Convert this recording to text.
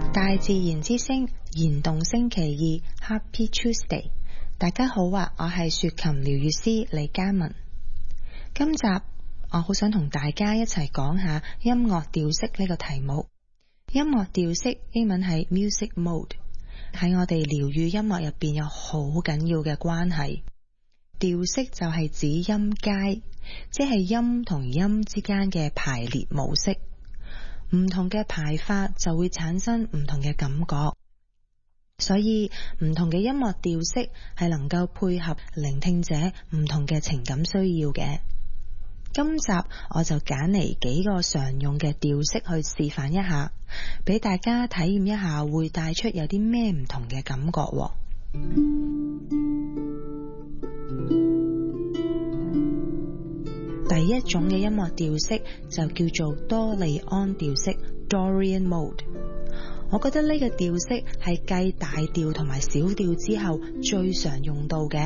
大自然之聲燃動星期二 Happy Tuesday， 大家好啊，我係豎琴療癒師李嘉文。今集我好想同大家一齊講下音樂調式呢個題目。音樂調式英文係 music mode， 喺我哋療癒音樂入邊有好緊要嘅關係。調式就係指音階，即係音同音之間嘅排列模式。唔同嘅排法就會產生唔同嘅感覺，所以唔同嘅音樂調式係能夠配合聆聽者唔同嘅情感需要嘅。今集我就揀嚟幾個常用嘅調式去示範一下，俾大家體驗一下會帶出有啲咩唔同嘅感覺喎。第一種嘅音樂調式就叫做多利安調式 Dorian Mode。 我覺得呢個調式係繼大調同埋小調之後最常用到嘅。